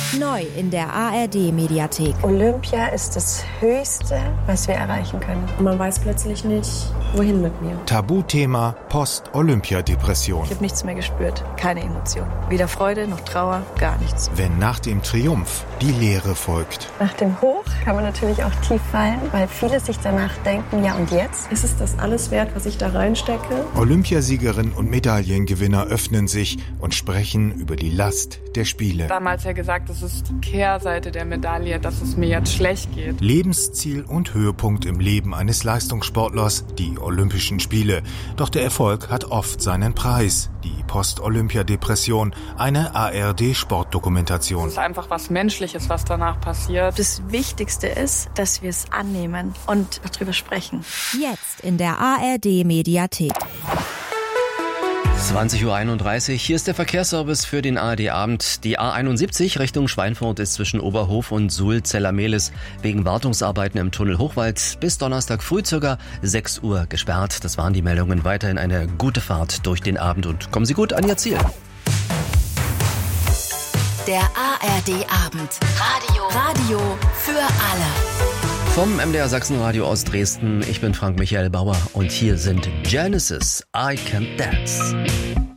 Neu in der ARD-Mediathek. Olympia ist das Höchste, was wir erreichen können. Und man weiß plötzlich nicht, wohin mit mir. Tabuthema Post-Olympia-Depression. Ich habe nichts mehr gespürt, keine Emotion. Weder Freude noch Trauer, gar nichts. Wenn nach dem Triumph die Leere folgt. Nach dem Hoch kann man natürlich auch tief fallen, weil viele sich danach denken, ja und jetzt? Ist es das alles wert, was ich da reinstecke? Olympiasiegerin und Medaillengewinner öffnen sich und sprechen über die Last der Spiele. Damals ja gesagt, das ist die Kehrseite der Medaille, dass es mir jetzt schlecht geht. Lebensziel und Höhepunkt im Leben eines Leistungssportlers, die Olympischen Spiele. Doch der Erfolg hat oft seinen Preis. Die Post-Olympia-Depression, eine ARD-Sportdokumentation. Es ist einfach was Menschliches, was danach passiert. Das Wichtigste ist, dass wir es annehmen und darüber sprechen. Jetzt in der ARD-Mediathek. 20.31 Uhr, hier ist der Verkehrsservice für den ARD-Abend. Die A71 Richtung Schweinfurt ist zwischen Oberhof und Suhl-Zellermehlis wegen Wartungsarbeiten im Tunnel Hochwald bis Donnerstag früh ca. 6 Uhr gesperrt. Das waren die Meldungen. Weiterhin eine gute Fahrt durch den Abend und kommen Sie gut an Ihr Ziel. Der ARD-Abend. Radio für alle. Vom MDR Sachsenradio aus Dresden, ich bin Frank Michael Bauer und hier sind Genesis, I Can't Dance.